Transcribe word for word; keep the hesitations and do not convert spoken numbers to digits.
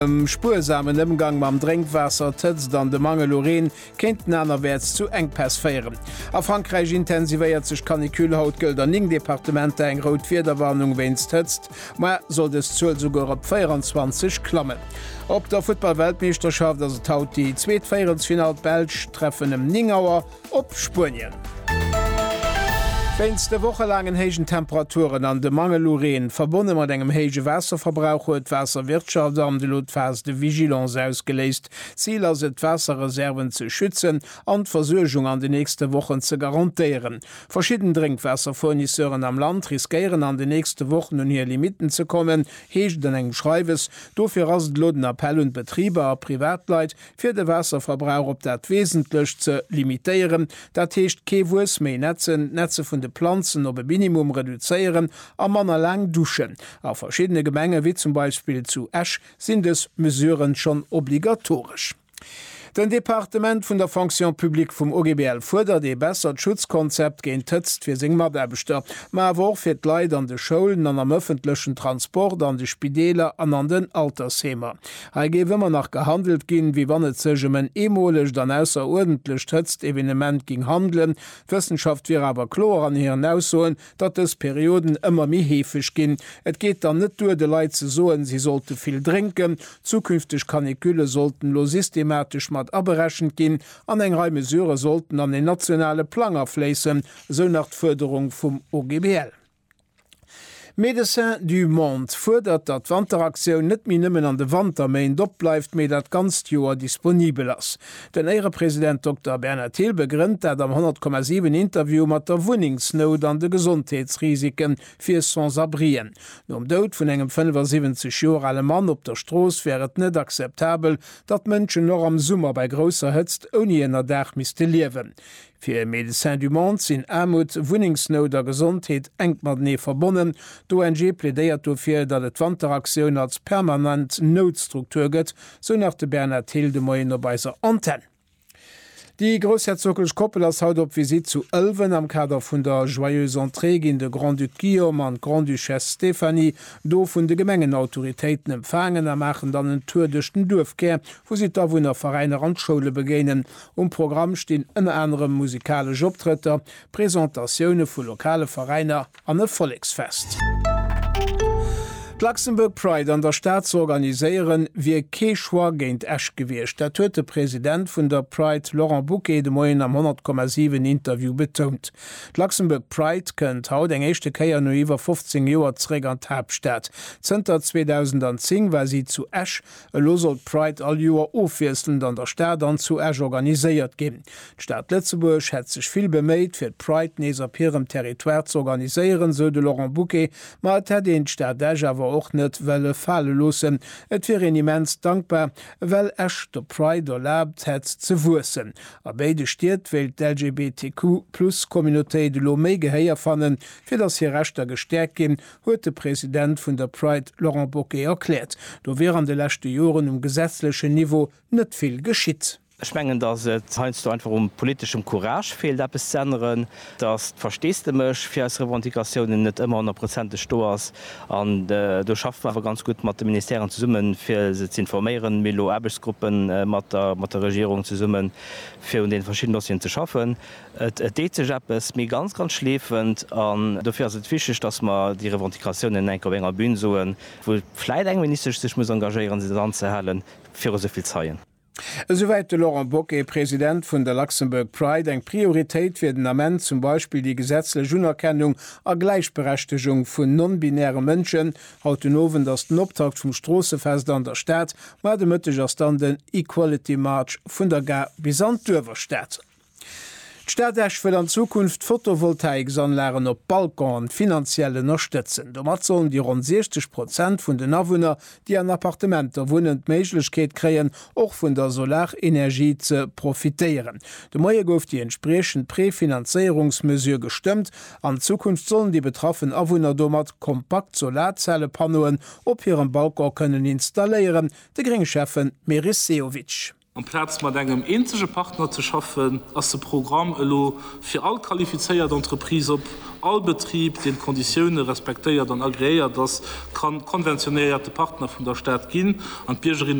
Im spursamen Umgang mam Drinkwasser tëtzt an de Mangel Lorraine kenten anerwärts zu Engpass feieren. A Frankreich intensiviert sech Kanikülhaut gilt an ning Departemente eng rot Vierderwarnung wenn's tëtzt, ma soll es zuuel sogar op vierundzwanzig klammen. Op der Football-Weltmeisterschaft as haut die Zweetfeierensfinal Belsch treffen im Ningauer op Spurien. Wennns de wochelangen hegen Temperaturen an de Mangel Lorraine verbunden mat engem hege Wasserverbrauch huet Wasserwirtschaft am de Lotphase de Vigilance ausgeleest. Ziel as et Wasserreserven ze schützen an Versurchung an de nächste Wochen ze garantieren. Verschieden Drinkwasserfournisseuren am Land riskieren an de nächste Wochen un hier Limiten zu kommen, hege den engem Schreiwes, dofir as loden Appell und Betriebe a Privatleit fir de Wasserverbrauch op dat wesentlich ze limitieren, dat heescht kewus méi Netzen, Netze vun de Pflanzen op e Minimum reduzieren a manner lang duschen. A verschiedene Gemenge wie zum Beispiel zu Esch sind es Mesuren schon obligatorisch. Den Departement vun der Fonction Publique vum O G B L fordert de besser Schutzkonzept géint tëtzt fir seng Maderbeter, ma wor fir d Leiit an de Scholen an am öffentlichen Transport an de Spideler an an den Altershemer. Ha ge wëmmer nach gehandelt ginn, wie wann et segemen emolech dann ausser ordentlich tëtzt Evenement ging handeln. Wissenschaft wie aber chlor an hireieren aussoen, dat es Perioden ëmmer mi hefig ginn. Et geht dann net due de Leiit ze soen, sie sollte viel trinken. Zukünftig Kanikülle sollten lo systematisch mat aberrechen ginn, an eng Reihe Mesuren sollten an den nationale Planer flessen, so nach d'Förderung vum O G B L. Médecins du Monde fordert, dat Wanderaktion net mi nëmmen an de Wanderméin dopbleift méi dat ganz Joer disponibel ass. Den Äre Präsident Doktor Bernhard Thiel begrünnt dat am hundert Komma sieben Interview mat der Wohningsnot an de Gesundheitsrisiken fir Sans-Abrien. No um Dout vun engem fünfundsiebzig Joer alle Mann op der Stroos wäret net akzeptabel, dat Mënschen noch am Summer bei grosser Hëtzt oni ennner Dach miste liewen. Für Médecins du Monde sinn Armut, Wohningsnot der Gesundheit eng mat nee verbonnen. Do N G plädeiert dofir, dat et Wanderaktion als permanent Notstruktur gëtt, so nach de Bernhard Thiel de Moiner beiser Antenne. Die Großherzoglich Koppel as haut op Visit zu Elwen am Kader vun der Joyeuse Entrée gin de Grand Duc Guillaume an Grand Duchesse Stephanie do vun de Gemengenautoritäten empfangen er machen dann en tourdechten Dufkehr, wo sie da vun der Vereine Randschule begenen. Um Programm stehen en anderem musikalische Optritter, Präsentationune vu lokale Vereiner an e Volksfest. Luxemburg Pride an der Staat zu organisieren, wie Keschwa géint Esch gewircht. Der tote Präsident vun der Pride Laurent Bouquet de Moyen am hundert Komma sieben Interview betont. Luxemburg Pride kënnt haut eng echte Käier no iwwer fünfzehn Joer Träger Tabstadt. Zter zweitausendzehn war sie zu Esch, e losel Pride all Joer offiestelnd an der Stadt an zu Esch organisiert gin. Stadt Lützeburg het sech viel beméit fir d Pride nees op hirem Territoire zu organisieren, so de Laurent Bouquet, ma het den Stadt d'Esch awer och net welle falle losen. Et fir en immens dankbar, well Esch der Pride erlaubt het ze wussen. A beide stiert wild d'L G B T Q plus Communauté de lo méi geheier fannen, fir dats hier rechter gestärkt gin, huet de Präsident vun der Pride Laurent Bouquet erklärt. Do wären de lechte Joren um gesetzliche Niveau net viel geschitt. Schmengen dass et heinsst du einfach um politischem Courage fehlt der besenderen, dass verstehst du mech fir als Revendikationen net immer hundert Prozent Stoers an äh, du schaffst einfach ganz gut mat de Ministerien zu summen, fir se zu informieren, Melo Erbesgruppen äh, mat der, der Regierung zu summen, fir um den verschiedenen Dossien zu schaffen. Et D C J es mir ganz ganz schläfend an dafür se fischig, dass man die Revendikationen en enger Bühnen soen, wo fleit eng minister sich muss engagieren, sie anzuhalen, fir soviel zeien. Soweit de Laurent Bouquet, Präsident vun der Luxemburg Pride, eng Priorität fir den Amment zum Beispiel die gesetzliche Unerkennung a Gleichberechtigung vun non-binäre Mënschen, haut den Owen dats den Optakt vum Strossefest an der Stadt, war de mëtteger stand den Equality March vun der Gar Bisantüwerstadt. Stadt Esch will an Zukunft Photovoltaikanlagen op Balkon finanziell unterstützen. Domat sollen die rund sechzig Prozent vun den Awohner, die an Appartementer wohnen, Meiglechkeet kreen, och vun der Solarenergie ze profitieren. De Moie gouf die entsprechend Präfinanzierungsmesure gestimmt. An Zukunft sollen die betroffenen Awohner domat kompakt Solarzellepanoen op ihrem Balkon können installieren. De Geringchefen Merisejovic. Am Platz mat engem ensche Partner zu schaffen, as de Programm elo fir all qualifiziert Entreprise op all Betrieb den Konditionne respektéiert an agréiert, das kann konventionierte Partner vun der Stadt ginn an Biergerin